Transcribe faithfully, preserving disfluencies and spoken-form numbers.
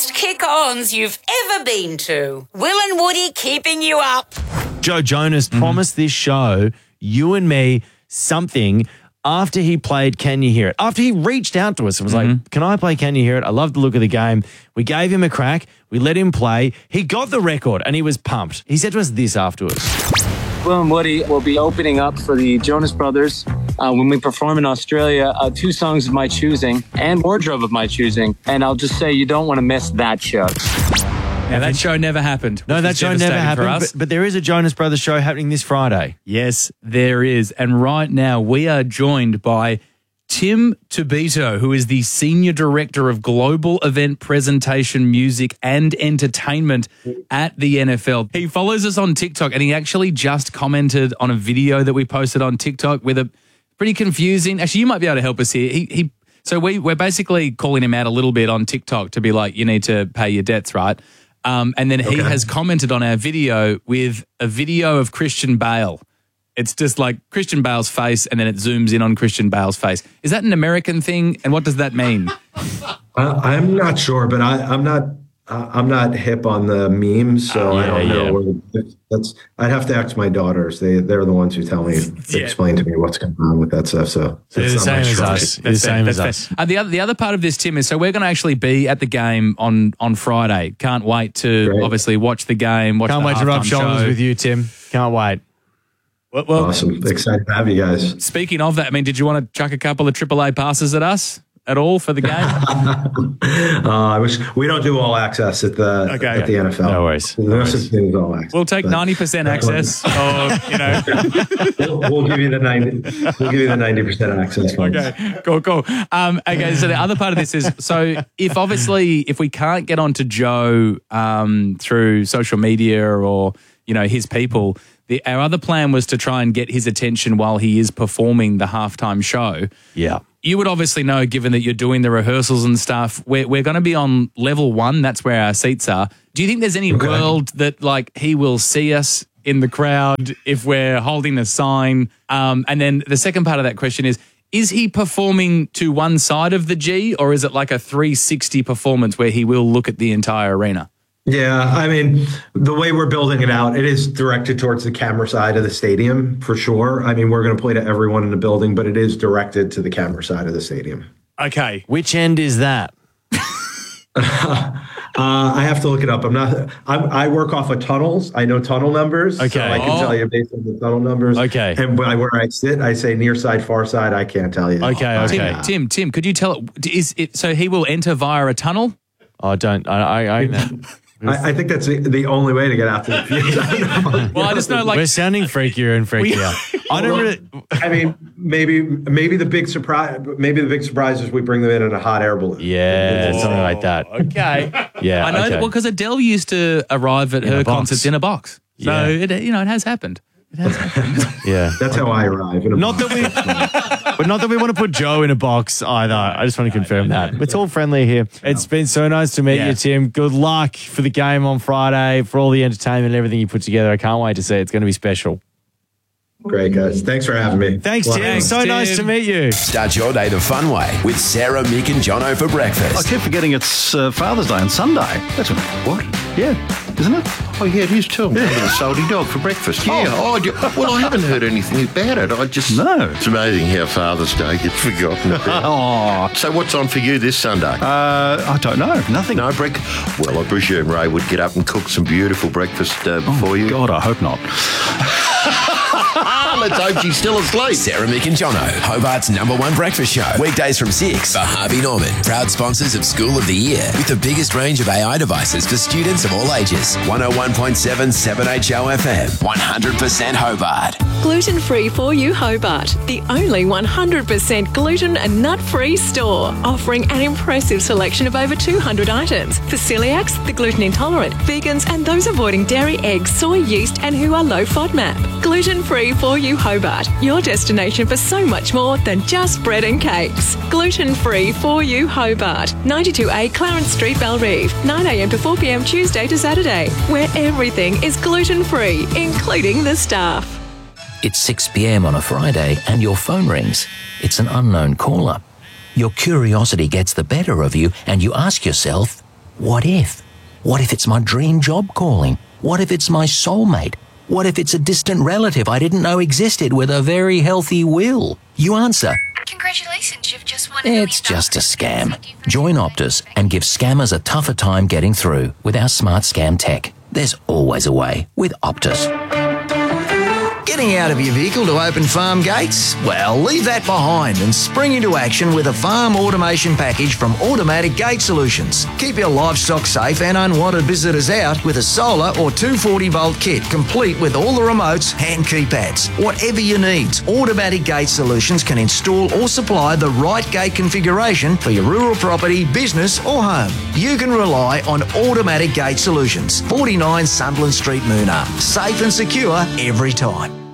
best kick-ons you've ever been to. Will and Woody keeping you up. Joe Jonas mm-hmm. promised this show, you and me, something after he played Can You Hear It? After he reached out to us and was mm-hmm. like, can I play Can You Hear It? I love the look of the game. We gave him a crack. We let him play. He got the record and he was pumped. He said to us this afterwards. Will and Woody will be opening up for the Jonas Brothers uh, when we perform in Australia, uh, two songs of my choosing and wardrobe of my choosing. And I'll just say you don't want to miss that show. Now, that show never happened. No, that show never happened, but, but there is a Jonas Brothers show happening this Friday. Yes, there is. And right now we are joined by Tim Tobito, who is the Senior Director of Global Event Presentation, Music and Entertainment at the N F L. He follows us on TikTok and he actually just commented on a video that we posted on TikTok with a pretty confusing... Actually, you might be able to help us here. He, he So we, we're basically calling him out a little bit on TikTok to be like, you need to pay your debts, right? Um, and then he okay. has commented on our video with a video of Christian Bale. It's just like Christian Bale's face and then it zooms in on Christian Bale's face. Is that an American thing? And what does that mean? uh, I'm not sure, but I, I'm not uh, I'm not hip on the memes, so oh, yeah, I don't know. Yeah. That's I'd have to ask my daughters. They they're the ones who tell me, yeah. explain to me what's going on with that stuff. So it's the same as us. The same as us. Uh, the other the other part of this, Tim, is so we're going to actually be at the game on on Friday. Can't wait to Great. obviously watch the game. Watch Can't the wait to rub shoulders show. with you, Tim. Can't wait. Well, well, awesome. Excited to have you guys. Speaking of that, I mean, did you want to chuck a couple of triple A passes at us at all for the game? uh, I wish we don't do all access at the okay. at the N F L. No worries. No worries. All access, we'll take ninety percent access, or you know, we'll, we'll give you the ninety. We'll give you the ninety percent access. Ones. Okay, cool, cool. Um, okay, so the other part of this is so if obviously if we can't get onto Joe um, through social media or you know his people. The, our other plan was to try and get his attention while he is performing the halftime show. Yeah. You would obviously know, given that you're doing the rehearsals and stuff, we're, we're going to be on level one. That's where our seats are. Do you think there's any okay. world that, like, he will see us in the crowd if we're holding a sign? Um, and then the second part of that question is, is he performing to one side of the G or is it like a three sixty performance where he will look at the entire arena? Yeah, I mean, the way we're building it out, it is directed towards the camera side of the stadium for sure. I mean, we're going to play to everyone in the building, but it is directed to the camera side of the stadium. Okay. Which end is that? uh, I have to look it up. I'm not, I'm, I work off of tunnels. I know tunnel numbers. Okay. So I can oh. tell you based on the tunnel numbers. Okay. And by where I sit, I say near side, far side. I can't tell you. Okay, okay. Tim, Tim, Tim, could you tell, is it, so he will enter via a tunnel? Oh, don't, I, I, I I, I think that's the, the only way to get out to the field. Well, I just know, like, we're sounding freakier and freakier. I don't really. I mean, maybe maybe the big surprise. Maybe the big surprise is we bring them in in a hot air balloon. Yeah, something like that. Okay. Yeah, I know. okay. That, well, because Adele used to arrive at in her concerts in a box, so yeah. it you know it has happened. It has happened. Yeah, that's how I arrive. In a not box. that we, but not that we want to put Joe in a box either. I just want to confirm that it's all friendly here. It's been so nice to meet yeah. you, Tim. Good luck for the game on Friday, for all the entertainment and everything you put together. I can't wait to see it. It's going to be special. Great, guys. Thanks for having me. Thanks, Tim. Thanks, so Tim. Nice to meet you. Start your day the fun way with Sarah, Mick and Jono for breakfast. I keep forgetting it's uh, Father's Day on Sunday. That's a, what? Yeah, isn't it? Oh, yeah, it is too. I'm having a salty dog for breakfast. Yeah. Oh, oh, well, I haven't heard anything about it. I just... No. It's amazing how Father's Day gets forgotten. Oh. So what's on for you this Sunday? Uh, I don't know. Nothing. No breakfast? Well, I presume Ray would get up and cook some beautiful breakfast uh, before oh, you. God, I hope not. Let's hope she's still asleep. Sarah, Mick and Jono, Hobart's number one breakfast show. Weekdays from six for Harvey Norman. Proud sponsors of School of the Year with the biggest range of A I devices for students of all ages. one oh one point seven seven H O F M. one hundred percent Hobart. Gluten-free for you, Hobart. The only one hundred percent gluten and nut-free store. Offering an impressive selection of over two hundred items for celiacs, the gluten intolerant, vegans and those avoiding dairy, eggs, soy, yeast and who are low FODMAP. Gluten-free for you, Hobart. Your destination for so much more than just bread and cakes. Gluten-free for you, Hobart. ninety-two A Clarence Street, Belrive. nine a m to four p m Tuesday to Saturday. Where everything is gluten-free, including the staff. It's six p m on a Friday and your phone rings. It's an unknown caller. Your curiosity gets the better of you and you ask yourself, what if? What if it's my dream job calling? What if it's my soulmate? What if it's a distant relative I didn't know existed with a very healthy will? You answer, Congratulations, you've just won. it's just a scam. Join Optus and give scammers a tougher time getting through with our smart scam tech. There's always a way with Optus. Getting out of your vehicle to open farm gates? Well, leave that behind and spring into action with a farm automation package from Automatic Gate Solutions. Keep your livestock safe and unwanted visitors out with a solar or two forty volt kit, complete with all the remotes and keypads. Whatever your needs, Automatic Gate Solutions can install or supply the right gate configuration for your rural property, business or home. You can rely on Automatic Gate Solutions, forty-nine Sunderland Street, Moonah. Safe and secure every time.